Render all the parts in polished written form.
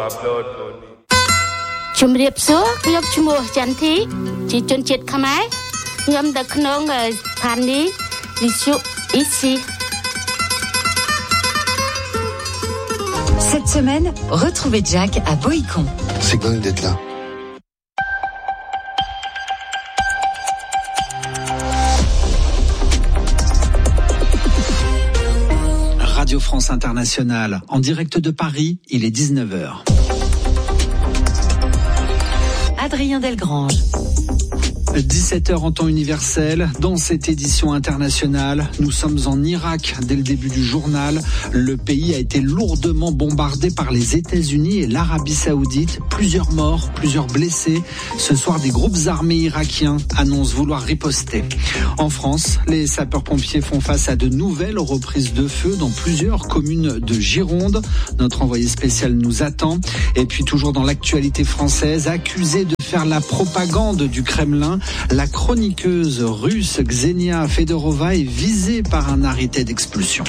ជំរាបសួរខ្ញុំឈ្មោះចន្ទធីជាជនជាតិខ្មែរខ្ញុំនៅក្នុងស្ថានីយ៍វិទ្យុ ici. Cette semaine, retrouvez Jack à Boïcon. C'est dingue d'être là. Radio France Internationale, en direct de Paris, il est 19h. Adrien Delgrange. 17h en temps universel. Dans cette édition internationale, nous sommes en Irak. Dès le début du journal, le pays a été lourdement bombardé par les États-Unis et l'Arabie Saoudite. Plusieurs morts, plusieurs blessés. Ce soir, des groupes armés irakiens annoncent vouloir riposter. En France, les sapeurs-pompiers font face à de nouvelles reprises de feu dans plusieurs communes de Gironde. Notre envoyé spécial nous attend. Et puis toujours dans l'actualité française, accusée de faire la propagande du Kremlin, la chroniqueuse russe Ksenia Fedorova est visée par un arrêté d'expulsion.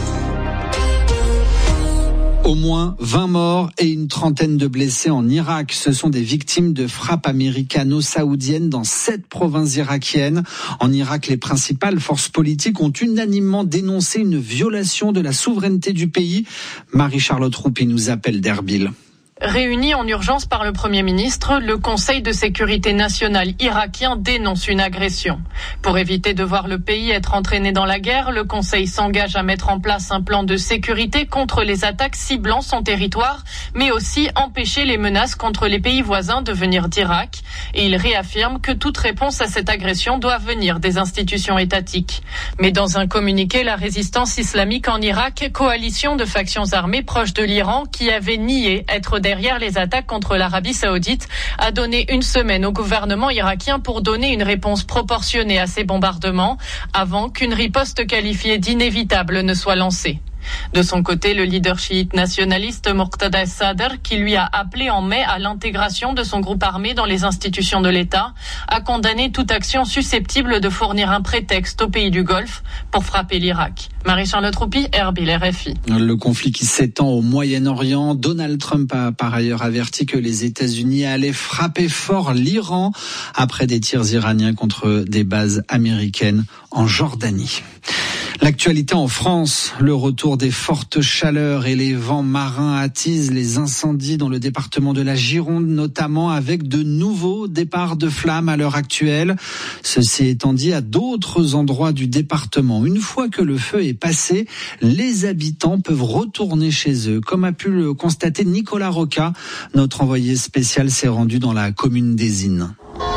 Au moins 20 morts et une trentaine de blessés en Irak. Ce sont des victimes de frappes américano-saoudiennes dans 7 provinces irakiennes. En Irak, les principales forces politiques ont unanimement dénoncé une violation de la souveraineté du pays. Marie-Charlotte Roupi nous appelle d'Erbil. Réuni en urgence par le Premier ministre, le Conseil de sécurité nationale irakien dénonce une agression. Pour éviter de voir le pays être entraîné dans la guerre, le Conseil s'engage à mettre en place un plan de sécurité contre les attaques ciblant son territoire, mais aussi empêcher les menaces contre les pays voisins de venir d'Irak. Et il réaffirme que toute réponse à cette agression doit venir des institutions étatiques. Mais dans un communiqué, la résistance islamique en Irak, coalition de factions armées proches de l'Iran, qui avait nié être derrière les attaques contre l'Arabie Saoudite, a donné une semaine au gouvernement irakien pour donner une réponse proportionnée à ces bombardements, avant qu'une riposte qualifiée d'inévitable ne soit lancée. De son côté, le leader chiite nationaliste Muqtada Sadr, qui lui a appelé en mai à l'intégration de son groupe armé dans les institutions de l'État, a condamné toute action susceptible de fournir un prétexte aux pays du Golfe pour frapper l'Irak. Marie-Charlotte Roupi, Erbil, RFI. Le conflit qui s'étend au Moyen-Orient, Donald Trump a par ailleurs averti que les États-Unis allaient frapper fort l'Iran après des tirs iraniens contre des bases américaines en Jordanie. L'actualité en France, le retour des fortes chaleurs et les vents marins attisent les incendies dans le département de la Gironde, notamment avec de nouveaux départs de flammes à l'heure actuelle. Ceci étant dit, à d'autres endroits du département, une fois que le feu est passé, les habitants peuvent retourner chez eux, comme a pu le constater Nicolas Roca. Notre envoyé spécial s'est rendu dans la commune d'Ezine.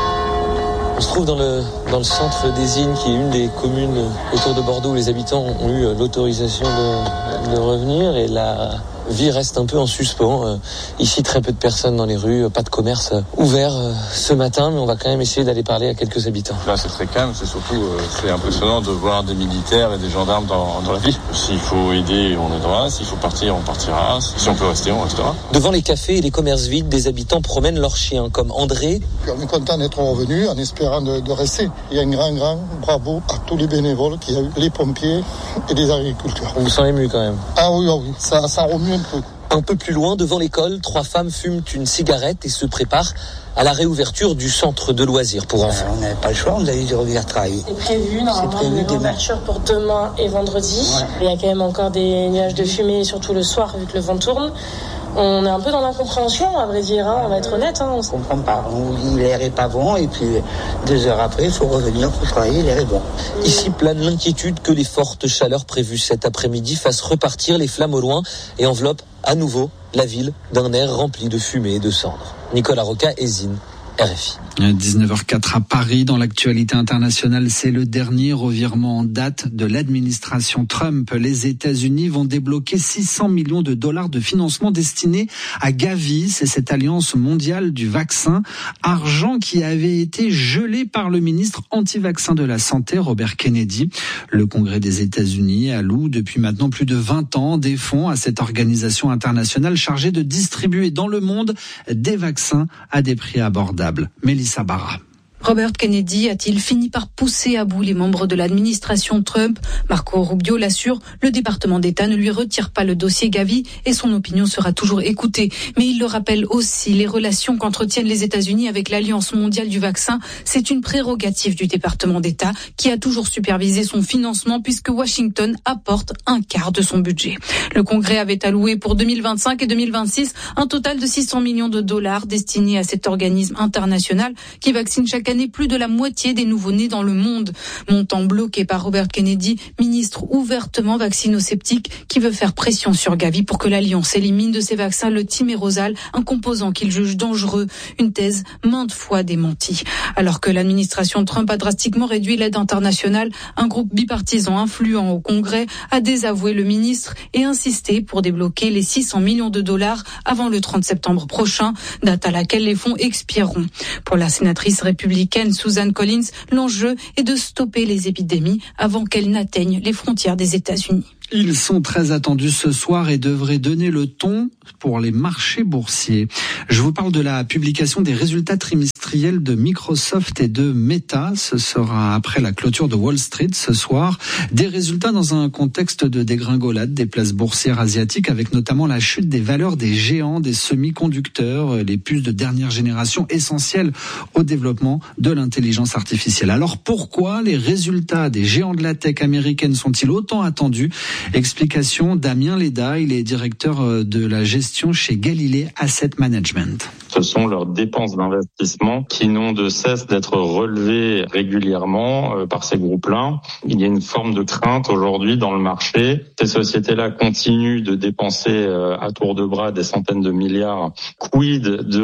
On se trouve dans le centre d'Ezine, qui est une des communes autour de Bordeaux où les habitants ont eu l'autorisation de revenir, et la vie reste un peu en suspens. Ici, très peu de personnes dans les rues, pas de commerce ouvert ce matin, mais on va quand même essayer d'aller parler à quelques habitants. Là, c'est très calme, c'est surtout c'est impressionnant de voir des militaires et des gendarmes dans la ville. S'il faut aider, on aidera. S'il faut partir, on partira. Si on peut rester, on restera. Devant les cafés et les commerces vides, des habitants promènent leurs chiens, comme André. On est content d'être revenus en espérant de rester. Il y a un grand bravo à tous les bénévoles qu'il y a eu, les pompiers et les agriculteurs. On vous sent ému quand même. Ah oui, ça remue un peu. Un peu plus loin, devant l'école, 3 femmes fument une cigarette et se préparent à la réouverture du centre de loisirs pour enfants. On n'avait pas le choix, on a eu de revenir travailler. C'est prévu, normalement, une réouverture pour demain et vendredi. Ouais. Il y a quand même encore des nuages de fumée, surtout le soir, vu que le vent tourne. On est un peu dans l'incompréhension, à vrai dire, on va être honnête. On ne comprend pas, on dit l'air est pas bon, et puis 2 heures après, il faut revenir pour travailler, l'air est bon. Ici plane l'inquiétude que les fortes chaleurs prévues cet après-midi fassent repartir les flammes au loin et enveloppent à nouveau la ville d'un air rempli de fumée et de cendres. Nicolas Roca, Ezine, RFI. 19h04 à Paris. Dans l'actualité internationale, c'est le dernier revirement en date de l'administration Trump. Les États-Unis vont débloquer 600 millions de dollars de financement destiné à Gavi. C'est cette alliance mondiale du vaccin. Argent qui avait été gelé par le ministre anti-vaccin de la Santé, Robert Kennedy. Le Congrès des États-Unis alloue depuis maintenant plus de 20 ans des fonds à cette organisation internationale chargée de distribuer dans le monde des vaccins à des prix abordables. Mélissa Barra. Robert Kennedy a-t-il fini par pousser à bout les membres de l'administration Trump? Marco Rubio l'assure, le département d'État ne lui retire pas le dossier Gavi et son opinion sera toujours écoutée. Mais il le rappelle aussi, les relations qu'entretiennent les États-Unis avec l'Alliance mondiale du vaccin, c'est une prérogative du département d'État qui a toujours supervisé son financement puisque Washington apporte un quart de son budget. Le Congrès avait alloué pour 2025 et 2026 un total de 600 millions de dollars destinés à cet organisme international qui vaccine chaque année plus de la moitié des nouveau-nés dans le monde. Montant bloqué par Robert Kennedy, ministre ouvertement vaccino-sceptique qui veut faire pression sur Gavi pour que l'Alliance élimine de ses vaccins le thymérosal, un composant qu'il juge dangereux. Une thèse maintes fois démentie. Alors que l'administration Trump a drastiquement réduit l'aide internationale, un groupe bipartisan influent au Congrès a désavoué le ministre et insisté pour débloquer les 600 millions de dollars avant le 30 septembre prochain, date à laquelle les fonds expireront. Pour la sénatrice républicaine Susan Collins, l'enjeu est de stopper les épidémies avant qu'elles n'atteignent les frontières des États-Unis. Ils sont très attendus ce soir et devraient donner le ton pour les marchés boursiers. Je vous parle de la publication des résultats trimestriels de Microsoft et de Meta. Ce sera après la clôture de Wall Street ce soir. Des résultats dans un contexte de dégringolade des places boursières asiatiques avec notamment la chute des valeurs des géants des semi-conducteurs, les puces de dernière génération essentielles au développement de l'intelligence artificielle. Alors pourquoi les résultats des géants de la tech américaine sont-ils autant attendus ? Explication Damien Leda, il est directeur de la gestion chez Galilée Asset Management. Ce sont leurs dépenses d'investissement qui n'ont de cesse d'être relevées régulièrement par ces groupes-là. Il y a une forme de crainte aujourd'hui dans le marché. Ces sociétés-là continuent de dépenser à tour de bras des centaines de milliards. Quid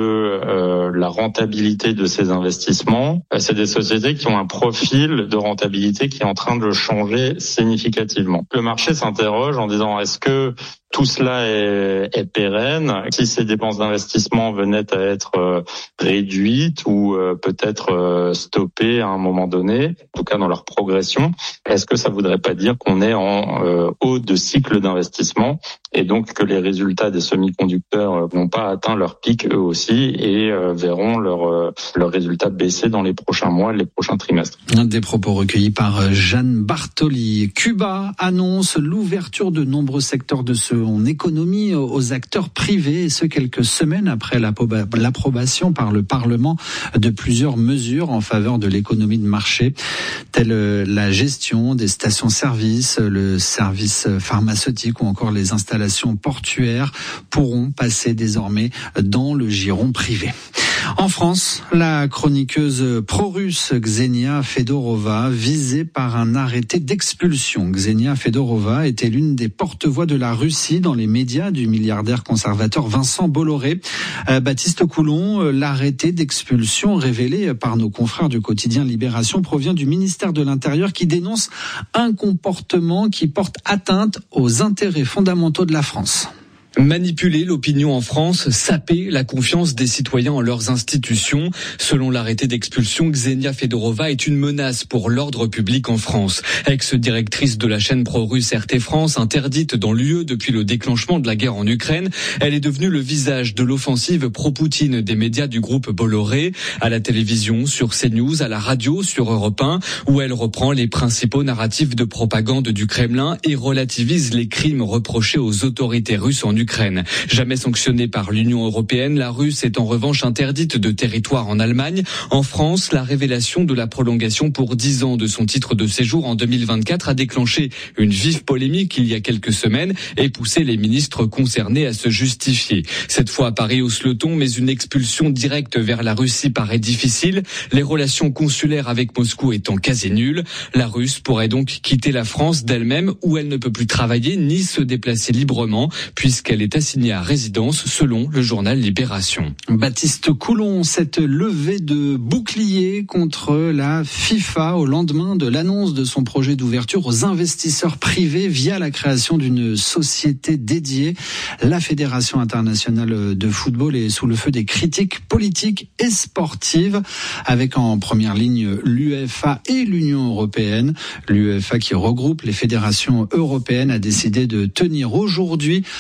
de la rentabilité de ces investissements? C'est des sociétés qui ont un profil de rentabilité qui est en train de changer significativement. Le marché s'interroge en disant est-ce que tout cela est pérenne? Si ces dépenses d'investissement venaient à être réduites ou peut-être stoppées à un moment donné, en tout cas dans leur progression, est-ce que ça voudrait pas dire qu'on est en haut de cycle d'investissement et donc que les résultats des semi-conducteurs n'ont pas atteint leur pic eux aussi et verront leurs résultats baisser dans les prochains mois, les prochains trimestres. Des propos recueillis par Jeanne Bartoli. Cuba annonce l'ouverture de nombreux secteurs de son économie aux acteurs privés, et ce quelques semaines après l'approbation par le Parlement de plusieurs mesures en faveur de l'économie de marché, telles la gestion des stations-service, le service pharmaceutique ou encore les installations portuaires pourront passer désormais dans le giron privé. En France, la chroniqueuse pro-russe Ksenia Fedorova visée par un arrêté d'expulsion. Ksenia Fedorova était l'une des porte-voix de la Russie dans les médias du milliardaire conservateur Vincent Bolloré. Baptiste Coulon, l'arrêté d'expulsion révélé par nos confrères du quotidien Libération provient du ministère de l'Intérieur qui dénonce un comportement qui porte atteinte aux intérêts fondamentaux de la France. Manipuler l'opinion en France, saper la confiance des citoyens en leurs institutions. Selon l'arrêté d'expulsion, Ksenia Fedorova est une menace pour l'ordre public en France. Ex-directrice de la chaîne pro-russe RT France, interdite dans l'UE depuis le déclenchement de la guerre en Ukraine, elle est devenue le visage de l'offensive pro-Poutine des médias du groupe Bolloré, à la télévision, sur CNews, à la radio, sur Europe 1, où elle reprend les principaux narratifs de propagande du Kremlin et relativise les crimes reprochés aux autorités russes en Ukraine. Jamais sanctionnée par l'Union européenne, la Russe est en revanche interdite de territoire en Allemagne. En France, la révélation de la prolongation pour 10 ans de son titre de séjour en 2024 a déclenché une vive polémique il y a quelques semaines et poussé les ministres concernés à se justifier. Cette fois à Paris hausse le ton, mais une expulsion directe vers la Russie paraît difficile. Les relations consulaires avec Moscou étant quasi nulles, la Russe pourrait donc quitter la France d'elle-même où elle ne peut plus travailler ni se déplacer librement puisqu'elle est assignée à résidence selon le journal Libération. Baptiste Coulon, cette levée de bouclier contre la FIFA au lendemain de l'annonce de son projet d'ouverture aux investisseurs privés via la création d'une société dédiée. La Fédération internationale de football est sous le feu des critiques politiques et sportives avec en première ligne l'UEFA et l'Union européenne. L'UEFA qui regroupe les fédérations européennes a décidé de tenir aujourd'hui à se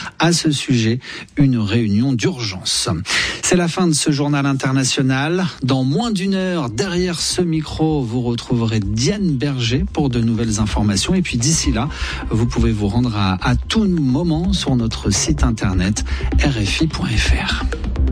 ce sujet une réunion d'urgence. C'est la fin de ce journal international. Dans moins d'une heure, derrière ce micro, vous retrouverez Diane Berger pour de nouvelles informations. Et puis d'ici là, vous pouvez vous rendre à tout moment sur notre site internet rfi.fr.